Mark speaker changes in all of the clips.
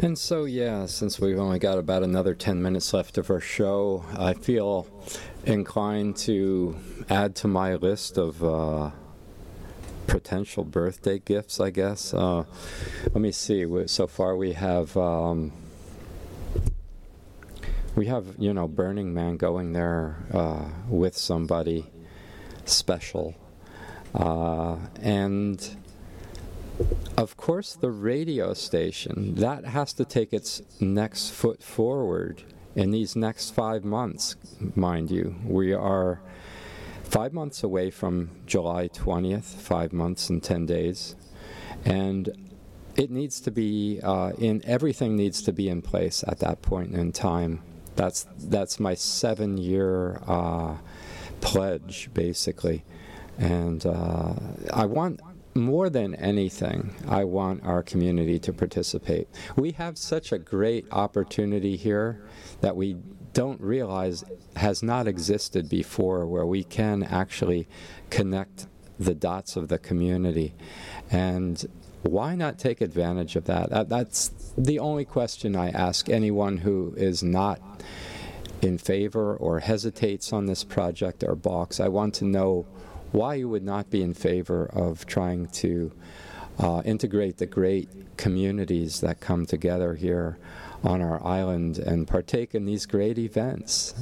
Speaker 1: And so, yeah, since we've only got about another 10 minutes left of our show, I feel inclined to add to my list of potential birthday gifts, I guess. Let me see. So far we have, Burning Man going there with somebody special. And of course, the radio station, that has to take its next foot forward in these next 5 months, mind you. We are 5 months away from July 20th, 5 months and 10 days. And it needs to be, everything needs to be in place at that point in time. That's my 7-year pledge, basically. And I want, more than anything, I want our community to participate. We have such a great opportunity here that we don't realize has not existed before, where we can actually connect the dots of the community. And why not take advantage of that? That's the only question I ask anyone who is not in favor or hesitates on this project or balks. I want to know why you would not be in favor of trying to integrate the great communities that come together here on our island and partake in these great events.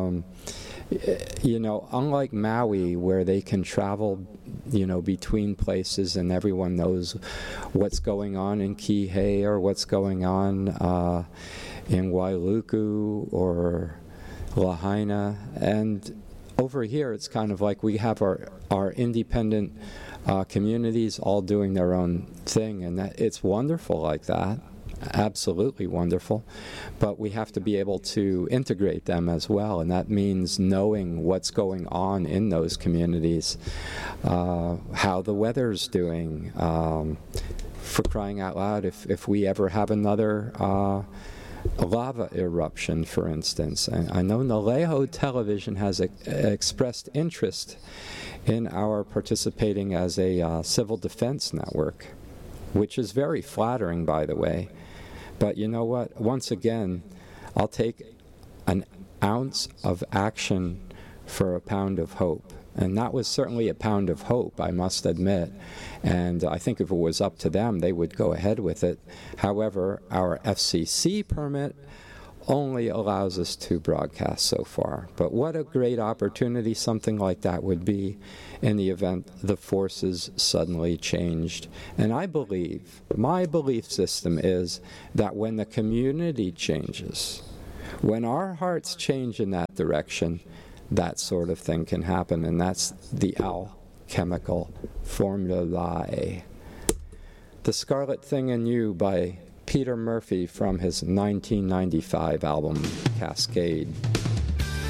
Speaker 1: Unlike Maui, where they can travel, between places and everyone knows what's going on in Kihei or what's going on in Wailuku or Lahaina. And over here, it's kind of like we have our independent communities all doing their own thing, and it's wonderful like that, absolutely wonderful. But we have to be able to integrate them as well, and that means knowing what's going on in those communities, how the weather's doing, for crying out loud, if we ever have another lava eruption, for instance. And I know Naleho Television has expressed interest in our participating as a civil defense network, which is very flattering, by the way. But you know what? Once again, I'll take an ounce of action for a pound of hope. And that was certainly a pound of hope, I must admit. And I think if it was up to them, they would go ahead with it. However, our FCC permit only allows us to broadcast so far. But what a great opportunity something like that would be in the event the forces suddenly changed. And I believe, my belief system is that when the community changes, when our hearts change in that direction, that sort of thing can happen, and that's the alchemical formulae. The Scarlet Thing in You by Peter Murphy from his 1995 album, Cascade.